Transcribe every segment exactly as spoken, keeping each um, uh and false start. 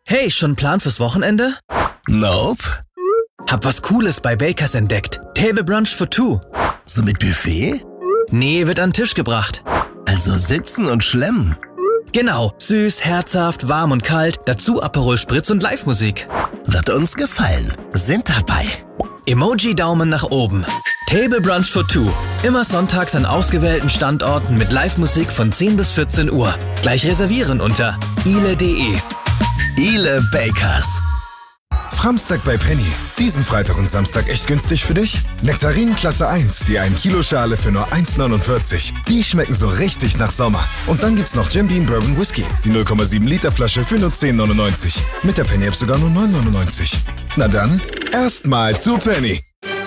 Hey, schon Plan fürs Wochenende? Nope. Hab was Cooles bei Bakers entdeckt. Table Brunch for two. So mit Buffet? Nee, wird an den Tisch gebracht. Also sitzen und schlemmen. Genau, süß, herzhaft, warm und kalt, dazu Aperol Spritz und Live-Musik. Wird uns gefallen. Sind dabei. Emoji-Daumen nach oben. Table Brunch for two. Immer sonntags an ausgewählten Standorten mit Live-Musik von zehn bis vierzehn Uhr. Gleich reservieren unter ile punkt de. Ile Bakers. Framstag bei Penny. Diesen Freitag und Samstag echt günstig für dich? Nektarinen Klasse eins, die ein Kilo Schale für nur eins neunundvierzig. Die schmecken so richtig nach Sommer. Und dann gibt's noch Jim Beam Bourbon Whisky, die null Komma sieben Liter Flasche für nur zehn neunundneunzig. Mit der Penny App sogar nur neun neunundneunzig. Na dann, erstmal zu Penny.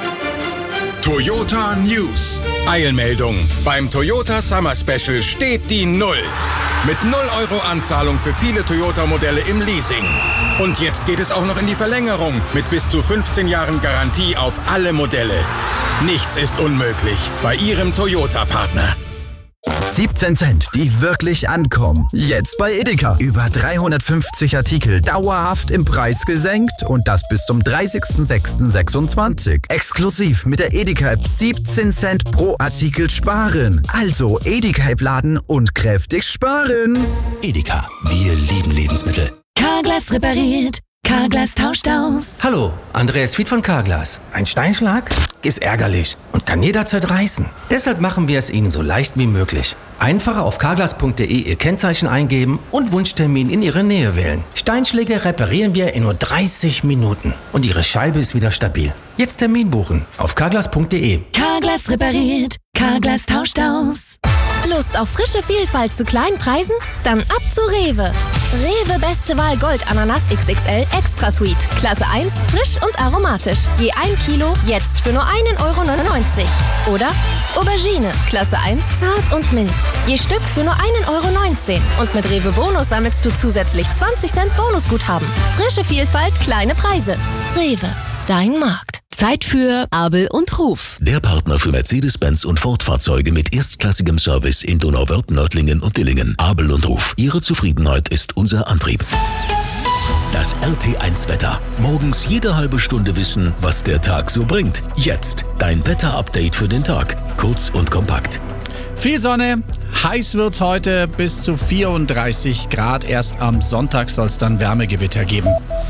Toyota News. Eilmeldung. Beim Toyota Summer Special steht die Null. Mit null Euro Anzahlung für viele Toyota-Modelle im Leasing. Und jetzt geht es auch noch in die Verlängerung mit bis zu fünfzehn Jahren Garantie auf alle Modelle. Nichts ist unmöglich bei Ihrem Toyota-Partner. siebzehn Cent, die wirklich ankommen. Jetzt bei Edeka. Über dreihundertfünfzig Artikel dauerhaft im Preis gesenkt und das bis zum dreißigsten sechsten sechsundzwanzig. Exklusiv mit der Edeka-App siebzehn Cent pro Artikel sparen. Also Edeka-App laden und kräftig sparen. Edeka, wir lieben Lebensmittel. Carglass repariert. Carglass tauscht aus. Hallo, Andreas Fied von Carglass. Ein Steinschlag? Ist ärgerlich und kann jederzeit reißen. Deshalb machen wir es Ihnen so leicht wie möglich. Einfach auf carglass punkt de Ihr Kennzeichen eingeben und Wunschtermin in Ihre Nähe wählen. Steinschläge reparieren wir in nur dreißig Minuten. Und Ihre Scheibe ist wieder stabil. Jetzt Termin buchen auf carglass punkt de. Carglass repariert. Carglass tauscht aus. Lust auf frische Vielfalt zu kleinen Preisen? Dann ab zu Rewe. Rewe Beste Wahl Gold Ananas X X L Extra Sweet. Klasse eins, frisch und aromatisch. Je ein Kilo, jetzt für nur ein Euro neunundneunzig. Oder Aubergine, Klasse eins, zart und mild. Je Stück für nur ein Euro neunzehn. Und mit Rewe Bonus sammelst du zusätzlich zwanzig Cent Bonusguthaben. Frische Vielfalt, kleine Preise. Rewe, dein Markt. Zeit für Abel und Ruf. Der Partner für Mercedes-Benz und Ford-Fahrzeuge mit erstklassigem Service in Donauwörth, Nördlingen und Dillingen. Abel und Ruf. Ihre Zufriedenheit ist unser Antrieb. Das R T eins Wetter. Morgens jede halbe Stunde wissen, was der Tag so bringt. Jetzt dein Wetter-Update für den Tag. Kurz und kompakt. Viel Sonne, heiß wird's heute, bis zu vierunddreißig Grad. Erst am Sonntag soll es dann Wärmegewitter geben.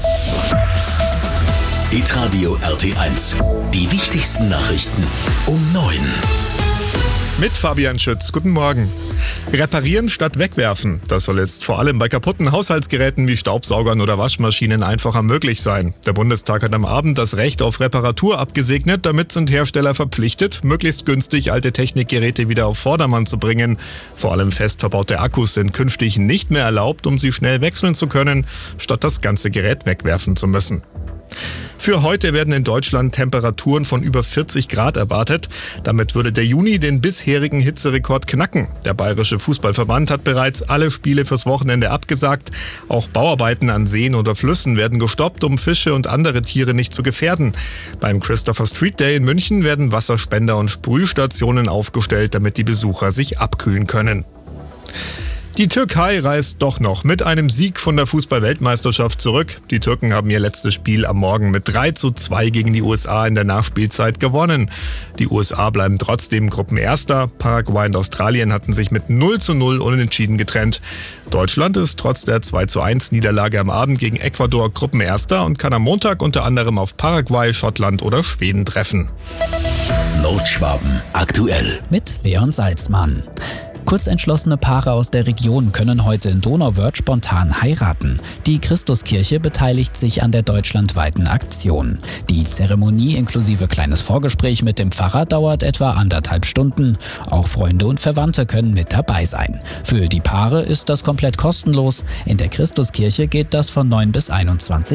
Hitradio R T eins. Die wichtigsten Nachrichten um neun. Mit Fabian Schütz. Guten Morgen. Reparieren statt wegwerfen. Das soll jetzt vor allem bei kaputten Haushaltsgeräten wie Staubsaugern oder Waschmaschinen einfacher möglich sein. Der Bundestag hat am Abend das Recht auf Reparatur abgesegnet. Damit sind Hersteller verpflichtet, möglichst günstig alte Technikgeräte wieder auf Vordermann zu bringen. Vor allem fest verbaute Akkus sind künftig nicht mehr erlaubt, um sie schnell wechseln zu können, statt das ganze Gerät wegwerfen zu müssen. Für heute werden in Deutschland Temperaturen von über vierzig Grad erwartet. Damit würde der Juni den bisherigen Hitzerekord knacken. Der Bayerische Fußballverband hat bereits alle Spiele fürs Wochenende abgesagt. Auch Bauarbeiten an Seen oder Flüssen werden gestoppt, um Fische und andere Tiere nicht zu gefährden. Beim Christopher Street Day in München werden Wasserspender und Sprühstationen aufgestellt, damit die Besucher sich abkühlen können. Die Türkei reist doch noch mit einem Sieg von der Fußball-Weltmeisterschaft zurück. Die Türken haben ihr letztes Spiel am Morgen mit drei zu zwei gegen die U S A in der Nachspielzeit gewonnen. Die U S A bleiben trotzdem Gruppenerster. Paraguay und Australien hatten sich mit null zu null unentschieden getrennt. Deutschland ist trotz der zwei zu eins Niederlage am Abend gegen Ecuador Gruppenerster und kann am Montag unter anderem auf Paraguay, Schottland oder Schweden treffen. Nordschwaben aktuell. Mit Leon Salzmann. Kurzentschlossene Paare aus der Region können heute in Donauwörth spontan heiraten. Die Christuskirche beteiligt sich an der deutschlandweiten Aktion. Die Zeremonie inklusive kleines Vorgespräch mit dem Pfarrer dauert etwa anderthalb Stunden. Auch Freunde und Verwandte können mit dabei sein. Für die Paare ist das komplett kostenlos. In der Christuskirche geht das von neun bis einundzwanzig